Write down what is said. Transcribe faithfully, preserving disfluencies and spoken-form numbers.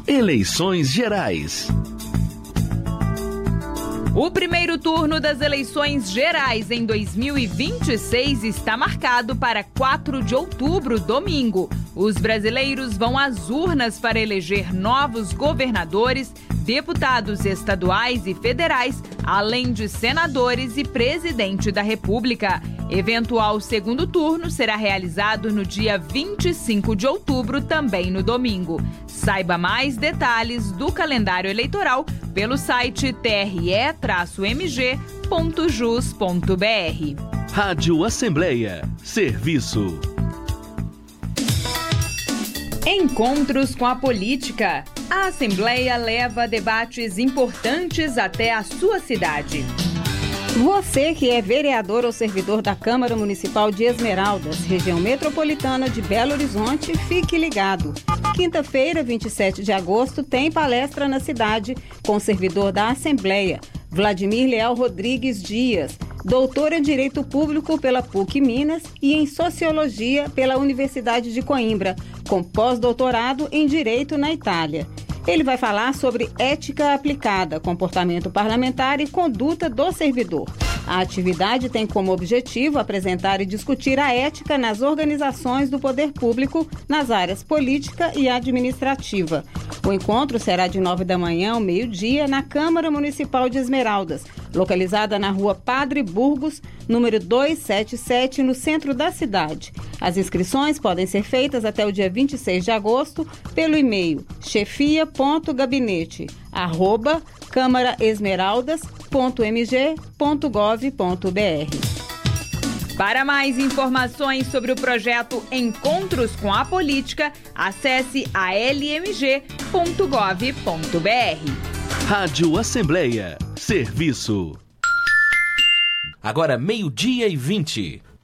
Eleições Gerais. O primeiro turno das eleições gerais em dois mil e vinte e seis está marcado para quatro de outubro, domingo. Os brasileiros vão às urnas para eleger novos governadores, deputados estaduais e federais, além de senadores e presidente da República. Eventual segundo turno será realizado no dia vinte e cinco de outubro, também no domingo. Saiba mais detalhes do calendário eleitoral pelo site t r e traço m g ponto jus ponto b r. Rádio Assembleia. Serviço. Encontros com a política. A Assembleia leva debates importantes até a sua cidade. Você que é vereador ou servidor da Câmara Municipal de Esmeraldas, região metropolitana de Belo Horizonte, fique ligado. Quinta-feira, vinte e sete de agosto, tem palestra na cidade com o servidor da Assembleia, Vladimir Leal Rodrigues Dias, doutor em Direito Público pela P U C Minas e em Sociologia pela Universidade de Coimbra, com pós-doutorado em Direito na Itália. Ele vai falar sobre ética aplicada, comportamento parlamentar e conduta do servidor. A atividade tem como objetivo apresentar e discutir a ética nas organizações do poder público nas áreas política e administrativa. O encontro será de nove da manhã ao meio-dia na Câmara Municipal de Esmeraldas, localizada na rua Padre Burgos, número duzentos e setenta e sete, no centro da cidade. As inscrições podem ser feitas até o dia vinte e seis de agosto pelo e-mail chefia ponto gabinete arroba câmaraesmeraldas ponto m g ponto gov ponto b r. Para mais informações sobre o projeto Encontros com a Política, acesse a l m g ponto gov ponto b r. Rádio Assembleia. Serviço. Agora meio-dia e vinte.